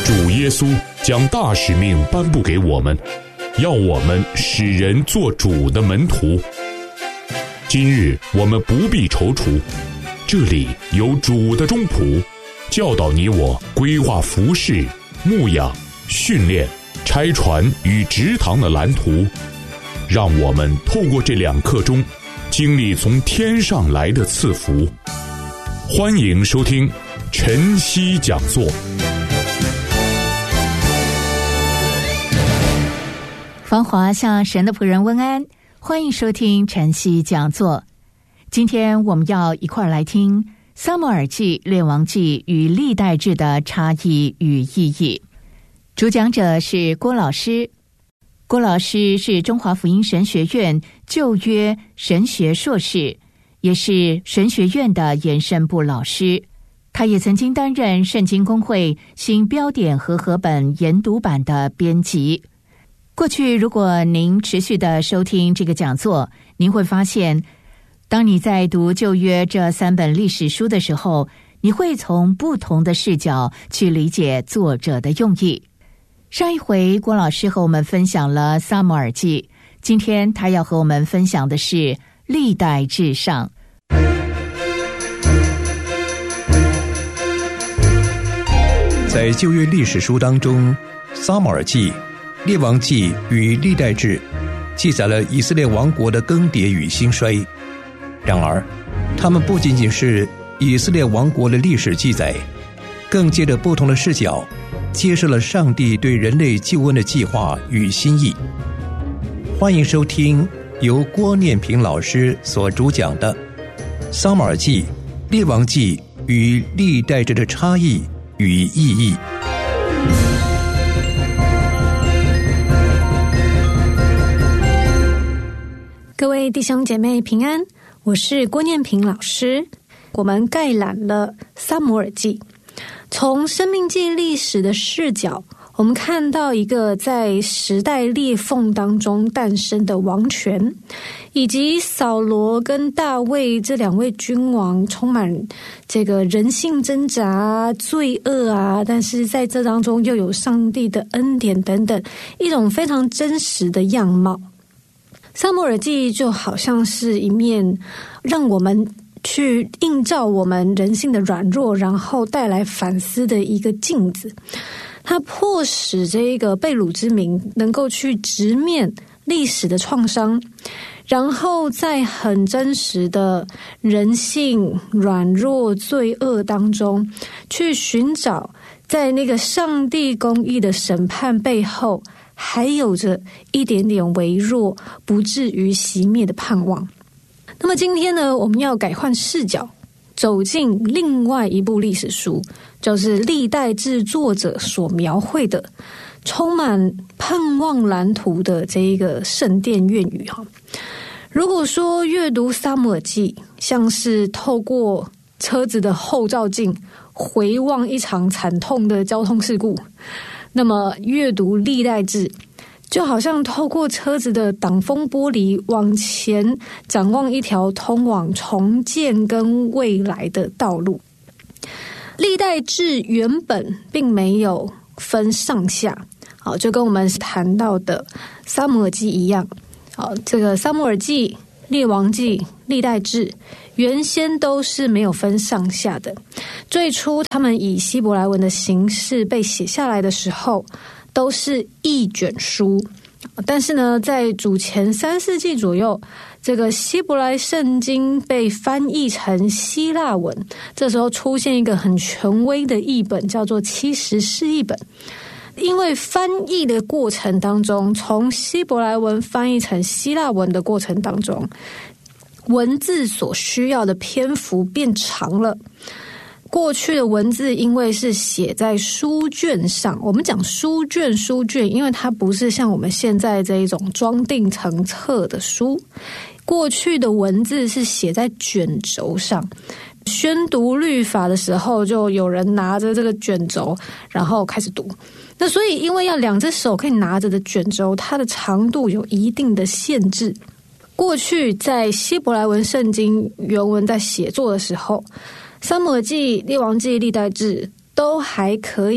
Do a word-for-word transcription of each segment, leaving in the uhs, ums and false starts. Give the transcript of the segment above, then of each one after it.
主耶稣将大使命颁布给我们，要我们使人做主的门徒。今日我们不必踌躇，这里有主的中仆，教导你我规划服事、牧养、训练、拆船与植堂的蓝图，让我们透过这两刻钟，经历从天上来的赐福。欢迎收听晨曦讲座。 芳华向神的仆人问安，欢迎收听晨曦讲座。今天我们要一块来听撒母耳记、列王记与历代志的差异与意义。主讲者是郭老师。郭老师是中华福音神学院旧约神学硕士，也是神学院的延伸部老师。他也曾经担任圣经公会新标点和合本研读版的编辑。过去如果您持续的收听这个讲座，您会发现，当你在读旧约这三本历史书的时候，你会从不同的视角去理解作者的用意。上一回郭老师和我们分享了撒母耳记，今天他要和我们分享的是历代志上。 在旧约历史书当中，撒母耳记、列王记与历代志记载了以色列王国的更迭与兴衰。然而他们不仅仅是以色列王国的历史记载，更借着不同的视角揭示了上帝对人类救恩的计划与心意。欢迎收听由郭念平老师所主讲的撒母耳记、列王记与历代志的差异与意义。 各位弟兄姐妹平安，我是郭念平老师。我们概览了撒母耳记，从生命记历史的视角，我们看到一个在时代裂缝当中诞生的王权，以及扫罗跟大卫这两位君王充满这个人性挣扎、罪恶啊，但是在这当中又有上帝的恩典等等，一种非常真实的样貌。撒母耳记就好像是一面让我们去映照我们人性的软弱，然后带来反思的一个镜子。它迫使这个被掳之民能够去直面历史的创伤，然后在很真实的人性软弱罪恶当中去寻找在那个上帝公义的审判背后还有着一点点微弱不至于熄灭的盼望。那么今天呢，我们要改换视角，走进另外一部历史书，就是历代志作者所描绘的充满盼望蓝图的这一个圣殿愿语。如果说阅读撒母耳记像是透过车子的后照镜回望一场惨痛的交通事故，那么阅读历代志就好像透过车子的挡风玻璃往前展望一条通往重建跟未来的道路。历代志原本并没有分上下，好，就跟我们谈到的撒母耳记一样。好，这个撒母耳记、列王记、历代志原先都是没有分上下的。最初他们以希伯来文的形式被写下来的时候，都是一卷书。但是呢，在主前三世纪左右，这个希伯来圣经被翻译成希腊文，这时候出现一个很权威的译本，叫做七十士译本。因为翻译的过程当中，从希伯来文翻译成希腊文的过程当中，文字所需要的篇幅变长了。过去的文字因为是写在书卷上，我们讲书卷书卷，因为它不是像我们现在这一种装订成册的书，过去的文字是写在卷轴上。宣读律法的时候，就有人拿着这个卷轴然后开始读。那所以因为要两只手可以拿着的卷轴，它的长度有一定的限制。过去在希伯来文圣经原文在写作的时候，撒母耳记、列王记、历代志都还可以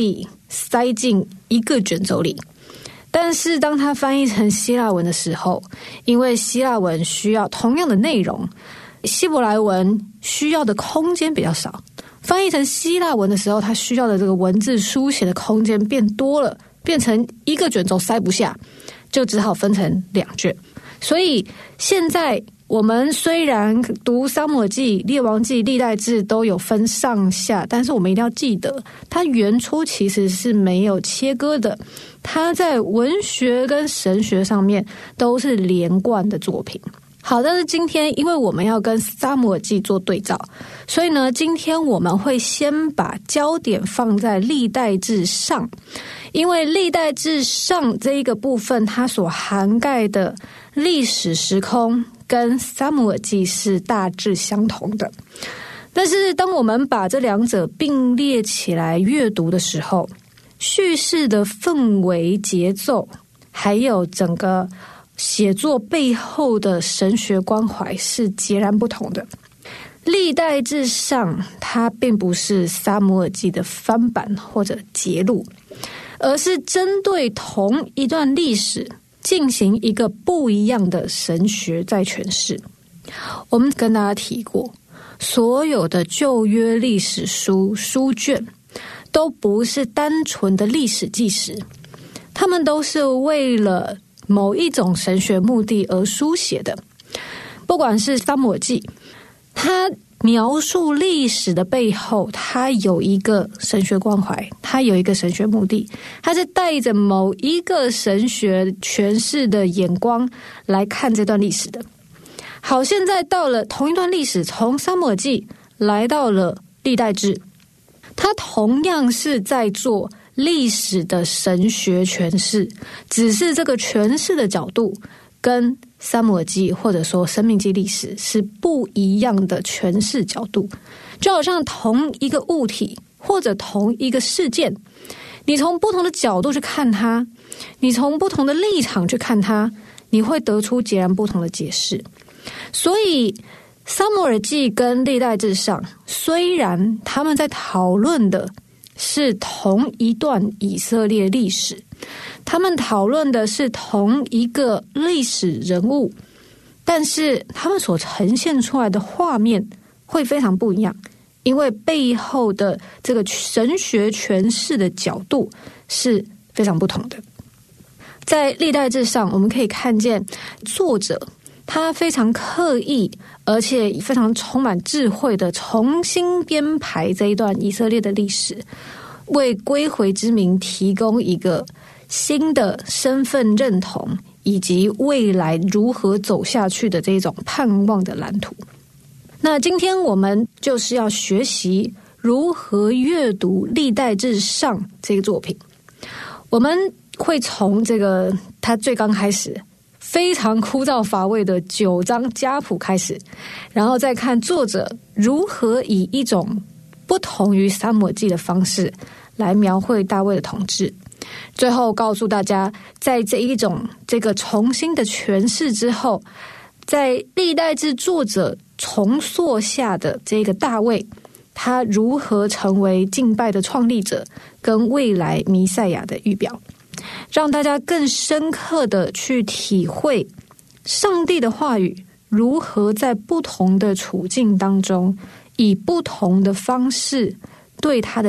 塞进一个卷轴里。但是当它翻译成希腊文的时候，因为希腊文需要同样的内容，希伯来文需要的空间比较少，翻译成希腊文的时候，它需要的这个文字书写的空间变多了，变成一个卷轴塞不下，就只好分成两卷。所以现在我们虽然读撒母耳记、列王记、历代志都有分上下，但是我们一定要记得，它原初其实是没有切割的，它在文学跟神学上面都是连贯的作品。好，但是今天因为我们要跟撒母耳记做对照，所以呢，今天我们会先把焦点放在历代志上，因为历代志上这一个部分，它所涵盖的历史时空跟撒母耳记是大致相同的。但是当我们把这两者并列起来阅读的时候，叙事的氛围、节奏，还有整个写作背后的神学关怀是截然不同的。历代志上它并不是撒母耳记的翻版或者节录，而是针对同一段历史进行一个不一样的神学在诠释。我们跟大家提过，所有的旧约历史书书卷都不是单纯的历史纪实，他们都是为了某一种神学目的而书写的。不管是撒母耳记，它描述历史的背后，它有一个神学关怀，它有一个神学目的，它是带着某一个神学诠释的眼光来看这段历史的。好，现在到了同一段历史，从撒母耳记来到了历代志，它同样是在做历史的神学诠释，只是这个诠释的角度跟撒母耳记或者说申命记历史是不一样的诠释角度。就好像同一个物体或者同一个事件，你从不同的角度去看它，你从不同的立场去看它，你会得出截然不同的解释。所以撒母耳记跟历代志上，虽然他们在讨论的是同一段以色列历史，他们讨论的是同一个历史人物，但是他们所呈现出来的画面会非常不一样，因为背后的这个神学诠释的角度是非常不同的。在历代志上，我们可以看见作者他非常刻意而且非常充满智慧的重新编排这一段以色列的历史，为归回之民提供一个新的身份认同以及未来如何走下去的这种盼望的蓝图。那今天我们就是要学习如何阅读历代志上这个作品。我们会从这个他最刚开始非常枯燥乏味的九章家谱开始，然后再看作者如何以一种不同于撒母耳记的方式来描绘大卫的统治，最后告诉大家，在这一种这个重新的诠释之后，在历代志作者重塑下的这个大卫，他如何成为敬拜的创立者跟未来弥赛亚的预表，让大家更深刻的去体会上帝的话语如何在不同的处境当中以不同的方式对他的